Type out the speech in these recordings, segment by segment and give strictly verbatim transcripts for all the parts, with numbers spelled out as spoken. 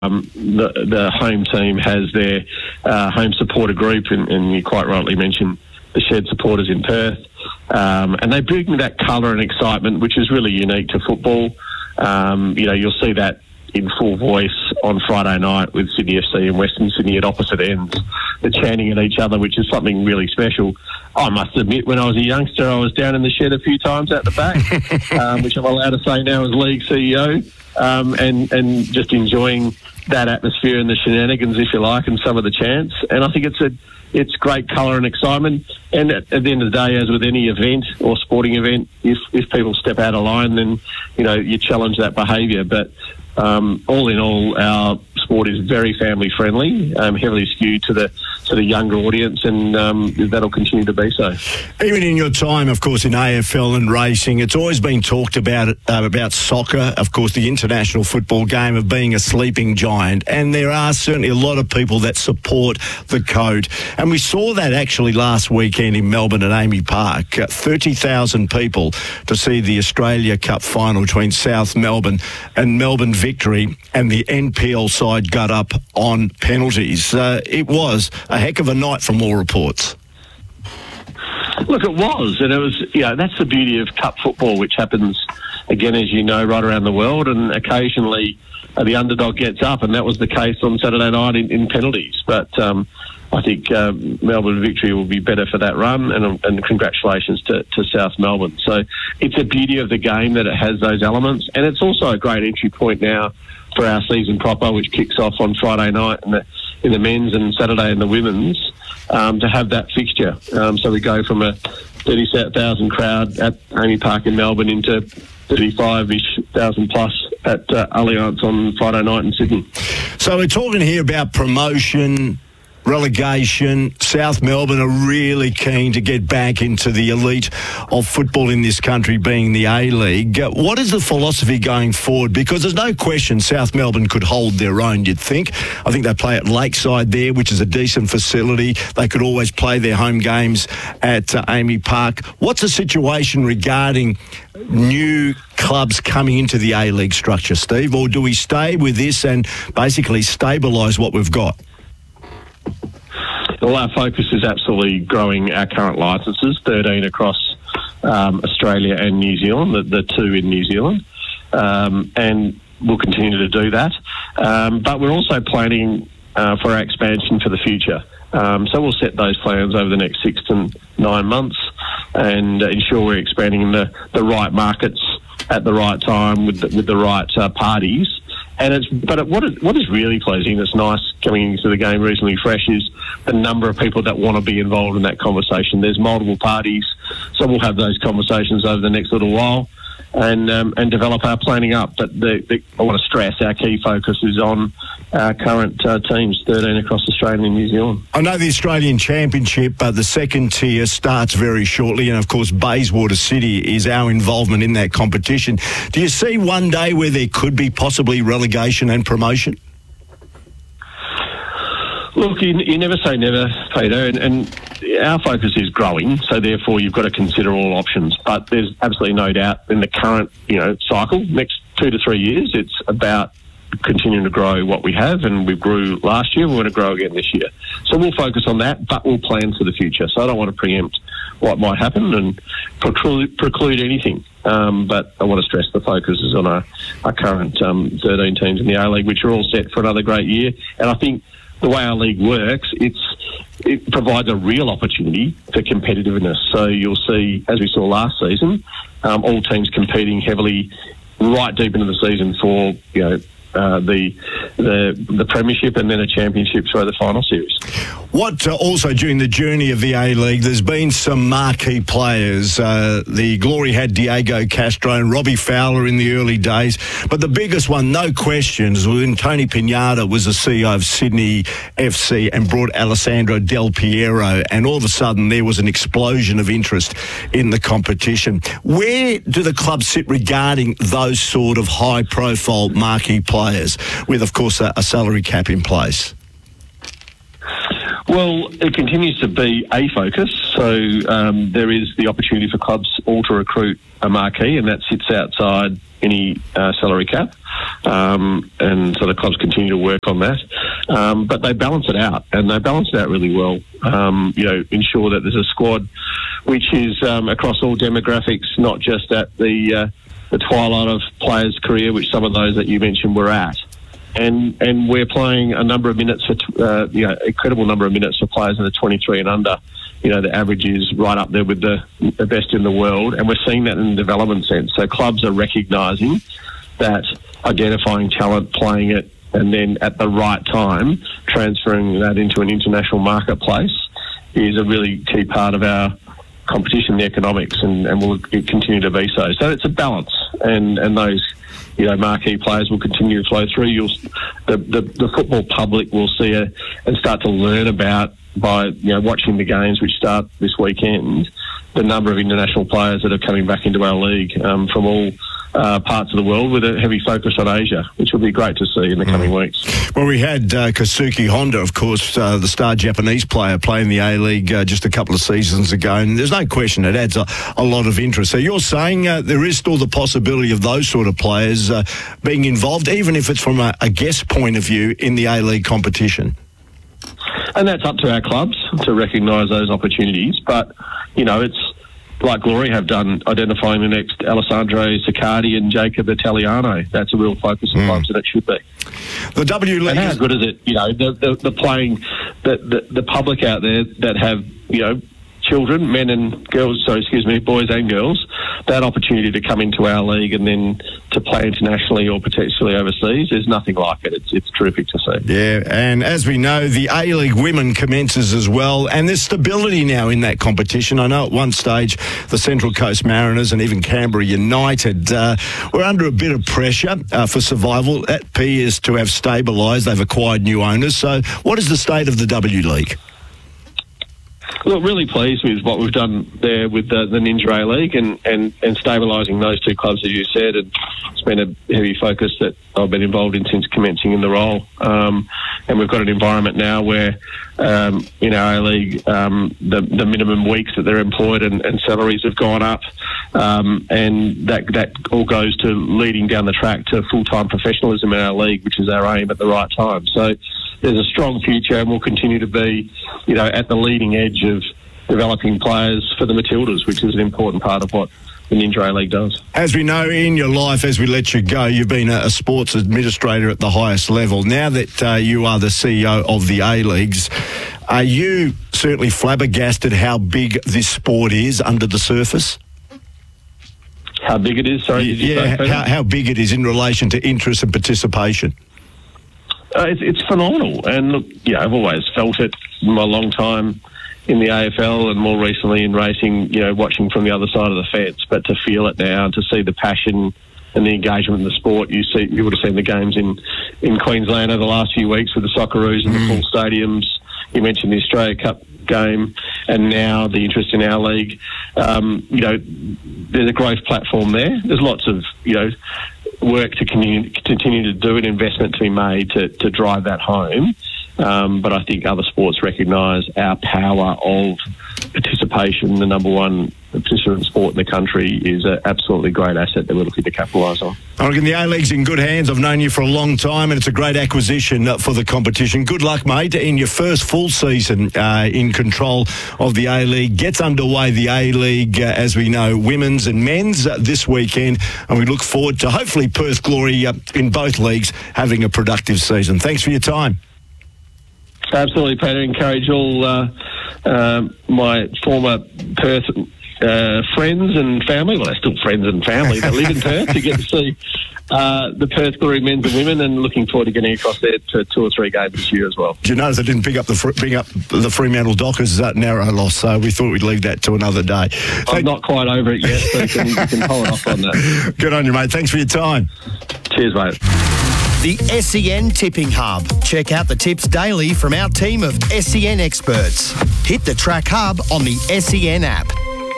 Um, the, the home team has their uh, home supporter group, and, and you quite rightly mentioned the Shed supporters in Perth. Um, and they bring that colour and excitement, which is really unique to football. Um, you know, you'll see that in full voice on Friday night with Sydney F C and Western Sydney at opposite ends. They're chanting at each other, which is something really special. I must admit, when I was a youngster, I was down in the Shed a few times out the back, um, which I'm allowed to say now as league C E O, um, and, and just enjoying that atmosphere and the shenanigans, if you like, and some of the chants. And I think it's a it's great colour and excitement. And at, at the end of the day, as with any event or sporting event, if if people step out of line, then you know you challenge that behaviour. But um, all in all, our sport is very family friendly, um, heavily skewed to the to the younger audience, and um, that'll continue to be so. Even in your time, of course, in A F L and racing, it's always been talked about uh, about soccer, of course, the international football game of being a sleeping giant, and there are certainly a lot of people that support the code. And we saw that actually last weekend in Melbourne at Amy Park, uh, thirty thousand people to see the Australia Cup final between South Melbourne and Melbourne Victory, and the N P L side got up on penalties. Uh, it was a heck of a night from all reports. Look, it was, and it was, you know, that's the beauty of cup football, which happens, again, as you know, right around the world, and occasionally uh, the underdog gets up, and that was the case on Saturday night in, in penalties. But um, I think um, Melbourne Victory will be better for that run, and, and congratulations to, to South Melbourne. So it's a beauty of the game that it has those elements, and it's also a great entry point now for our season proper, which kicks off on Friday night in the, in the men's and Saturday in the women's, um, to have that fixture. Um, so we go from a thirty thousand crowd at Amy Park in Melbourne into thirty-five-ish thousand plus at uh, Allianz on Friday night in Sydney. So we're talking here about promotion, relegation. South Melbourne are really keen to get back into the elite of football in this country, being the A-League. Uh, what is the philosophy going forward? Because there's no question South Melbourne could hold their own, you'd think. I think they play at Lakeside there, which is a decent facility. They could always play their home games at uh, Amy Park. What's the situation regarding new clubs coming into the A-League structure, Steve? Or do we stay with this and basically stabilise what we've got? Well, our focus is absolutely growing our current licences, thirteen across um, Australia and New Zealand, the, the two in New Zealand, um, and we'll continue to do that. Um, but we're also planning uh, for our expansion for the future. Um, so we'll set those plans over the next six to nine months and ensure we're expanding in the, the right markets at the right time with the, with the right uh, parties. And it's, but it, what, is, what is really pleasing, that's nice coming into the game reasonably fresh, is the number of people that want to be involved in that conversation. There's multiple parties, so we'll have those conversations over the next little while and um, and develop our planning up. But the, the, I want to stress our key focus is on our current uh, teams, thirteen across Australia and New Zealand. I know the Australian Championship, uh, the second tier, starts very shortly, and of course Bayswater City is our involvement in that competition. Do you see one day where there could be possibly relegation and promotion? Look, you, you never say never, Peter, and, and our focus is growing, so therefore you've got to consider all options. But there's absolutely no doubt in the current, you know, cycle, next two to three years, it's about continuing to grow what we have, and we grew last year, we're going to grow again this year. So we'll focus on that, but we'll plan for the future. So I don't want to preempt what might happen and preclude, preclude anything. Um, but I want to stress the focus is on our, our current um, thirteen teams in the A-League, which are all set for another great year. And I think the way our league works, it's it provides a real opportunity for competitiveness. So you'll see, as we saw last season, um, all teams competing heavily right deep into the season for, you know, uh, the the the premiership and then a championship through the final series. What uh, also during the journey of the A-League, there's been some marquee players. Uh, the Glory had Diego Castro and Robbie Fowler in the early days, but the biggest one, no questions, when Tony Pinata was the C E O of Sydney F C and brought Alessandro Del Piero, and all of a sudden there was an explosion of interest in the competition. Where do the clubs sit regarding those sort of high-profile marquee players with, of course, a, a salary cap in place? Well, it continues to be a focus. So So um, there is the opportunity for clubs all to recruit a marquee, and that sits outside any uh, salary cap. Um, and so the clubs continue to work on that. Um, but they balance it out, and they balance it out really well. Um, you know, ensure that there's a squad which is um, across all demographics, not just at the uh, the twilight of players' career, which some of those that you mentioned were at. And and we're playing a number of minutes for, uh, you know, incredible number of minutes for players in the twenty-three and under. You know, the average is right up there with the, the best in the world, and we're seeing that in the development sense. So clubs are recognising that identifying talent, playing it, and then at the right time transferring that into an international marketplace is a really key part of our competition, the economics, and, and will continue to be so. So it's a balance, and, and those, you know, marquee players will continue to flow through. You'll, the, the, the football public will see a, and start to learn about, by, you know, watching the games which start this weekend, the number of international players that are coming back into our league um, from all uh, parts of the world, with a heavy focus on Asia, which will be great to see in the coming mm. weeks. Well, we had uh, Kazuki Honda, of course, uh, the star Japanese player, playing the A-League uh, just a couple of seasons ago, and there's no question it adds a, a lot of interest. So you're saying uh, there is still the possibility of those sort of players uh, being involved, even if it's from a, a guest point of view in the A-League competition? And that's up to our clubs to recognise those opportunities. But, you know, it's like Glory have done, identifying the next Alessandro Siccardi and Jacob Italiano. That's a real focus of mm. clubs, and it should be. The W League. And how good is it, you know, the, the, the playing, the, the, the public out there that have, you know, children, men and girls, sorry, excuse me, boys and girls, that opportunity to come into our league and then to play internationally or potentially overseas, there's nothing like it. It's it's terrific to see. Yeah, and as we know, the A-League Women commences as well, and there's stability now in that competition. I know at one stage the Central Coast Mariners and even Canberra United uh, were under a bit of pressure uh, for survival. That appears to have stabilised. They've acquired new owners. So what is the state of the W League? Look, really pleased with what we've done there with the, the Ninja A-League and, and, and stabilising those two clubs, as you said. And it's been a heavy focus that I've been involved in since commencing in the role. Um, and we've got an environment now where um, in our A-League um, the, the minimum weeks that they're employed and, and salaries have gone up. Um, and that that all goes to leading down the track to full-time professionalism in our league, which is our aim at the right time. So there's a strong future, and we'll continue to be, you know, at the leading edge of developing players for the Matildas, which is an important part of what the Ninja A-League does. As we know, in your life, as we let you go, you've been a, a sports administrator at the highest level. Now that uh, you are the C E O of the A-Leagues, are you certainly flabbergasted how big this sport is under the surface? How big it is? Sorry, did you yeah, say, how, how big it is in relation to interest and participation. Uh, it's, it's phenomenal, and look, yeah, I've always felt it in my long time in the A F L and more recently in racing, you know, watching from the other side of the fence. But to feel it now and to see the passion and the engagement in the sport, you see, you would have seen the games in, in Queensland over the last few weeks with the Socceroos and mm. the full stadiums. You mentioned the Australia Cup game, and now the interest in our league. Um, you know, there's a growth platform there. There's lots of, you know, work to continue, continue to do, an investment to be made to, to drive that home. Um, but I think other sports recognise our power of participation. The number one participant sport in the country is an absolutely great asset that we're looking to capitalise on. I reckon the A-League's in good hands. I've known you for a long time, and it's a great acquisition for the competition. Good luck, mate, in your first full season uh, in control of the A-League. Gets underway, the A-League, uh, as we know, women's and men's uh, this weekend, and we look forward to hopefully Perth Glory uh, in both leagues having a productive season. Thanks for your time. Absolutely, Peter. Encourage all uh, uh, my former Perth uh, friends and family, well, they're still friends and family that live in Perth, to get to see uh, the Perth Glory men's and women, and looking forward to getting across there to two or three games this year as well. Do you notice I didn't pick up the bring up the Fremantle Dockers that narrow loss, so we thought we'd leave that to another day. I'm Thank- not quite over it yet, so you can, you can hold off on that. Good on you, mate. Thanks for your time. Cheers, mate. The S E N Tipping Hub. Check out the tips daily from our team of S E N experts. Hit the Track Hub on the S E N app.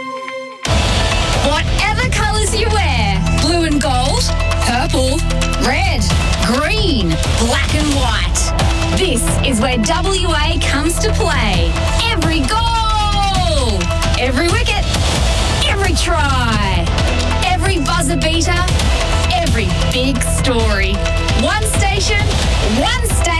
Whatever colours you wear, blue and gold, purple, red, green, black and white. This is where W A comes to play. Every goal! Every wicket, every try, every buzzer beater, every big story. One station, one